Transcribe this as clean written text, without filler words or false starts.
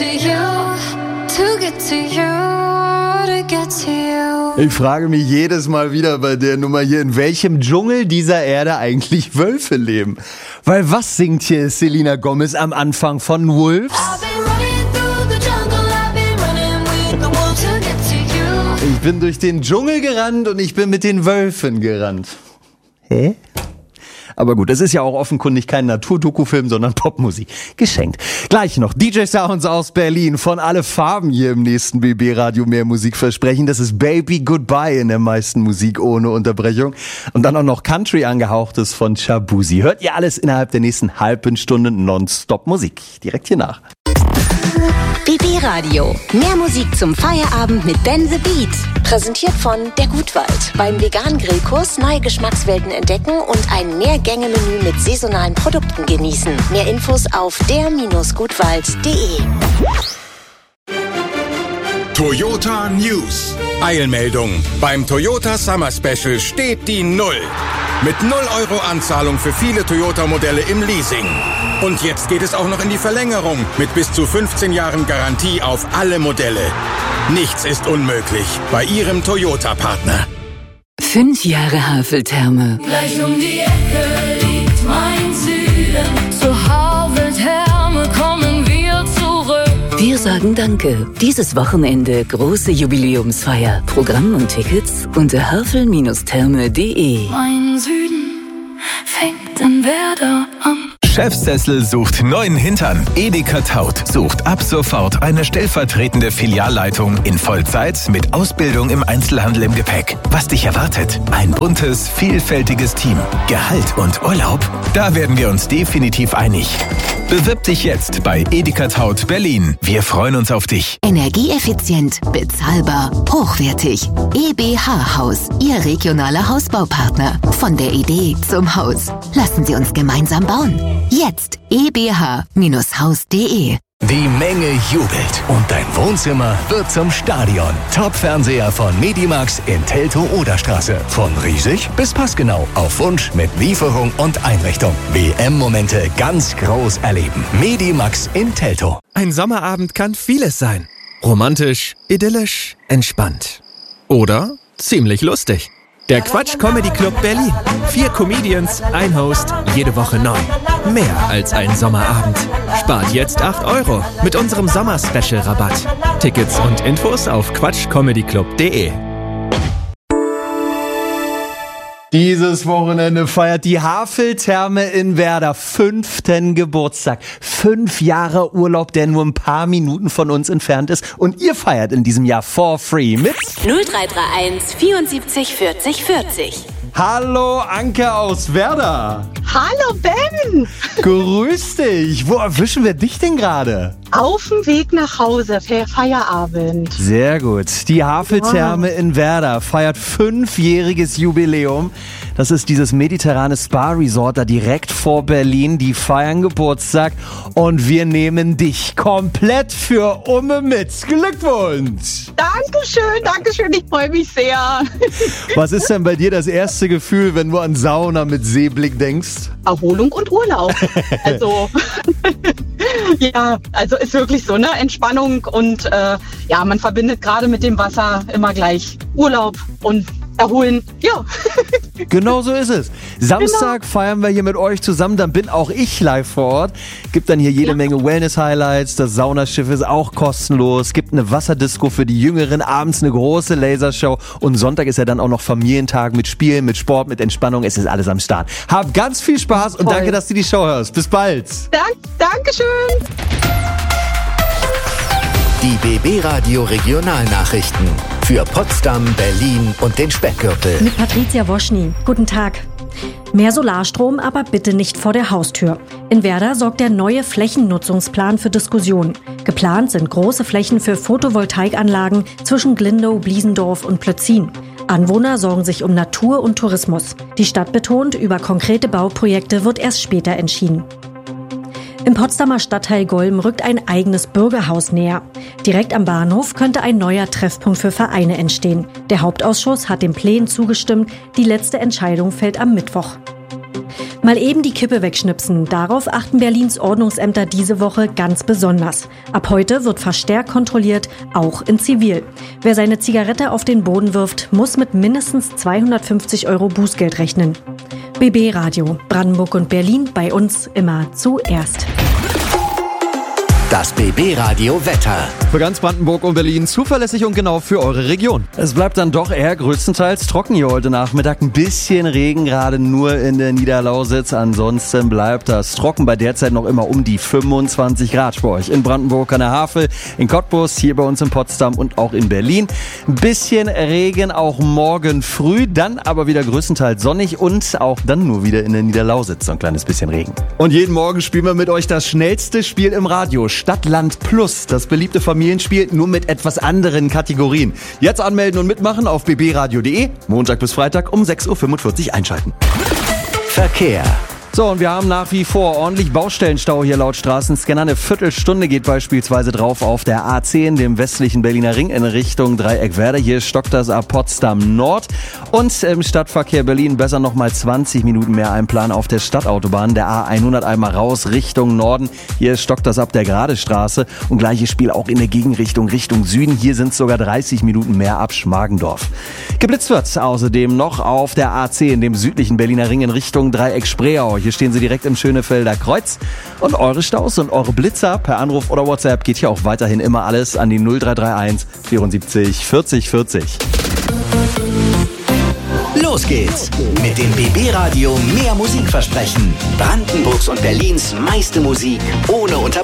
Ich frage mich jedes Mal wieder bei der Nummer hier, in welchem Dschungel dieser Erde eigentlich Wölfe leben. Weil was singt hier Selena Gomez am Anfang von Wolves? Ich bin durch den Dschungel gerannt und ich bin mit den Wölfen gerannt. Hä? Aber gut, es ist ja auch offenkundig kein Naturdoku-Film, sondern Popmusik. Geschenkt. Gleich noch DJ Sounds aus Berlin von Alle Farben hier im nächsten BB-Radio mehr Musik versprechen. Das ist Baby Goodbye in der meisten Musik ohne Unterbrechung. Und dann auch noch Country angehauchtes von Shabuzi. Hört ihr alles innerhalb der nächsten halben Stunde nonstop Musik. Direkt hier nach. BB Radio. Mehr Musik zum Feierabend mit Ben the Beat. Präsentiert von der Gutwald. Beim veganen Grillkurs neue Geschmackswelten entdecken und ein Mehrgänge-Menü mit saisonalen Produkten genießen. Mehr Infos auf der-gutwald.de. Toyota News. Eilmeldung. Beim Toyota Summer Special steht die Null. Mit 0 € Anzahlung für viele Toyota-Modelle im Leasing. Und jetzt geht es auch noch in die Verlängerung mit bis zu 15 Jahren Garantie auf alle Modelle. Nichts ist unmöglich bei Ihrem Toyota-Partner. 5 Jahre Haveltherme. Gleich um die Ecke liegt mein Süden. Zur Haveltherme kommen wir zurück. Wir sagen Danke. Dieses Wochenende große Jubiläumsfeier. Programm und Tickets unter havel-therme.de. Mein Süden fängt in Werder an. Chefsessel sucht neuen Hintern. Edeka Taut sucht ab sofort eine stellvertretende Filialleitung in Vollzeit mit Ausbildung im Einzelhandel im Gepäck. Was dich erwartet? Ein buntes, vielfältiges Team. Gehalt und Urlaub? Da werden wir uns definitiv einig. Bewirb dich jetzt bei Edeka Taut Berlin. Wir freuen uns auf dich. Energieeffizient, bezahlbar, hochwertig. EBH Haus, Ihr regionaler Hausbaupartner. Von der Idee zum Haus. Lassen Sie uns gemeinsam bauen. Jetzt ebh-haus.de. Die Menge jubelt und dein Wohnzimmer wird zum Stadion. Top-Fernseher von Medimax in Teltow-Oderstraße. Von riesig bis passgenau. Auf Wunsch mit Lieferung und Einrichtung. WM-Momente ganz groß erleben. Medimax in Teltow. Ein Sommerabend kann vieles sein. Romantisch, idyllisch, entspannt. Oder ziemlich lustig. Der Quatsch Comedy Club Berlin. 4 Comedians, ein Host, jede Woche neu. Mehr als ein Sommerabend. Spart jetzt 8 € mit unserem Sommer-Special-Rabatt. Tickets und Infos auf quatschcomedyclub.de. Dieses Wochenende feiert die Haveltherme in Werder 5. Geburtstag. 5 Jahre Urlaub, der nur ein paar Minuten von uns entfernt ist. Und ihr feiert in diesem Jahr for free mit 0331 74 40 40. Hallo Anke aus Werder. Hallo Ben. Grüß dich. Wo erwischen wir dich denn gerade? Auf dem Weg nach Hause für Feierabend. Sehr gut. Die Haveltherme in Werder feiert 5-jähriges Jubiläum. Das ist dieses mediterrane Spa-Resort da direkt vor Berlin. Die feiern Geburtstag und wir nehmen dich komplett für Umme mit. Glückwunsch! Dankeschön, ich freue mich sehr. Was ist denn bei dir das erste Gefühl, wenn du an Sauna mit Seeblick denkst? Erholung und Urlaub. Ja, also ist wirklich so, ne? Entspannung und man verbindet gerade mit dem Wasser immer gleich Urlaub und Erholen. Ja. Genau so ist es. Samstag feiern wir hier mit euch zusammen, dann bin auch ich live vor Ort. Gibt dann hier jede Menge Wellness-Highlights, das Saunaschiff ist auch kostenlos, gibt eine Wasserdisco für die Jüngeren, abends eine große Lasershow und Sonntag ist ja dann auch noch Familientag mit Spielen, mit Sport, mit Entspannung, es ist alles am Start. Hab ganz viel Spaß und danke, dass du die Show hörst. Bis bald. Dankeschön. Die BB Radio Regionalnachrichten für Potsdam, Berlin und den Speckgürtel. Mit Patricia Woschny. Guten Tag. Mehr Solarstrom, aber bitte nicht vor der Haustür. In Werder sorgt der neue Flächennutzungsplan für Diskussionen. Geplant sind große Flächen für Photovoltaikanlagen zwischen Glindow, Bliesendorf und Plötzin. Anwohner sorgen sich um Natur und Tourismus. Die Stadt betont, über konkrete Bauprojekte wird erst später entschieden. Im Potsdamer Stadtteil Golm rückt ein eigenes Bürgerhaus näher. Direkt am Bahnhof könnte ein neuer Treffpunkt für Vereine entstehen. Der Hauptausschuss hat den Plänen zugestimmt. Die letzte Entscheidung fällt am Mittwoch. Mal eben die Kippe wegschnipsen. Darauf achten Berlins Ordnungsämter diese Woche ganz besonders. Ab heute wird verstärkt kontrolliert, auch in Zivil. Wer seine Zigarette auf den Boden wirft, muss mit mindestens 250 € Bußgeld rechnen. BB Radio, Brandenburg und Berlin, bei uns immer zuerst. Das BB Radio Wetter. Für ganz Brandenburg und Berlin zuverlässig und genau für eure Region. Es bleibt dann doch eher größtenteils trocken hier heute Nachmittag. Ein bisschen Regen, gerade nur in der Niederlausitz. Ansonsten bleibt das trocken, bei derzeit noch immer um die 25 Grad bei euch. In Brandenburg an der Havel, in Cottbus, hier bei uns in Potsdam und auch in Berlin. Ein bisschen Regen auch morgen früh, dann aber wieder größtenteils sonnig und auch dann nur wieder in der Niederlausitz so ein kleines bisschen Regen. Und jeden Morgen spielen wir mit euch das schnellste Spiel im Radio. Stadtland Plus, das beliebte Familienspiel, nur mit etwas anderen Kategorien. Jetzt anmelden und mitmachen auf bbradio.de, Montag bis Freitag um 6:45 Uhr einschalten. Verkehr. So, und wir haben nach wie vor ordentlich Baustellenstau hier laut Straßenscanner. Eine Viertelstunde geht beispielsweise drauf auf der A10, dem westlichen Berliner Ring in Richtung Dreieckwerder. Hier stockt das ab Potsdam Nord. Und im Stadtverkehr Berlin besser nochmal 20 Minuten mehr einplanen auf der Stadtautobahn. Der A100 einmal raus Richtung Norden. Hier stockt das ab der Gradestraße. Und gleiches Spiel auch in der Gegenrichtung Richtung Süden. Hier sind es sogar 30 Minuten mehr ab Schmargendorf. Geblitzt wird außerdem noch auf der A10, dem südlichen Berliner Ring in Richtung Dreieck-Spreeau. Hier stehen sie direkt im Schönefelder Kreuz. Und eure Staus und eure Blitzer per Anruf oder WhatsApp geht hier auch weiterhin immer alles an die 0331 74 40 40. Los geht's mit dem BB Radio Mehr Musikversprechen. Brandenburgs und Berlins meiste Musik ohne Unterbrechung.